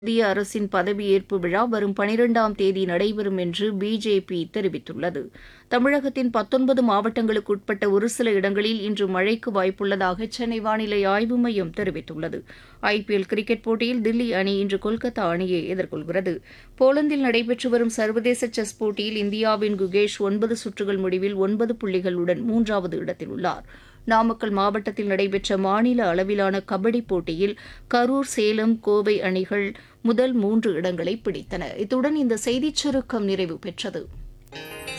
புதிய அரசின் பதவியேற்பு விழா வரும் 12ஆம் தேதி நடைபெறும் என்று பிஜேபி தெரிவித்துள்ளது. தமிழகத்தின் 19 மாவட்டங்களுக்கு உட்பட்ட ஒரு சில இடங்களில் இன்று மழைக்கு வாய்ப்புள்ளதாக சென்னை வானிலை ஆய்வு மையம் தெரிவித்துள்ளது. ஐபிஎல் கிரிக்கெட் போட்டியில் தில்லி அணி இன்று கொல்கத்தா அணியை எதிர்கொள்கிறது. போலந்தில் நடைபெற்று வரும் சர்வதேச செஸ் போட்டியில் இந்தியாவின் குகேஷ் 9 சுற்றுகள் முடிவில் 9 புள்ளிகளுடன் 3வது இடத்தில் உள்ளார். நாமக்கல் மாவட்டத்தில் நடைபெற்ற மாநில அளவிலான கபடி போட்டியில் கரூர், சேலம், கோவை அணிகள் முதல் 3 இடங்களை பிடித்தன. இத்துடன் இந்த செய்திச் சுருக்கம் நிறைவு பெற்றது.